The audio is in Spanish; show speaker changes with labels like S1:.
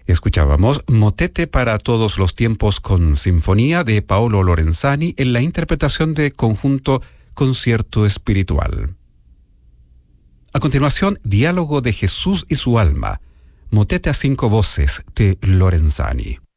S1: Escuchábamos Motete para todos los tiempos con sinfonía de Paolo Lorenzani en la interpretación de conjunto Concierto Espiritual. A continuación, Diálogo de Jesús y su alma, Motete a 5 voces de Lorenzani.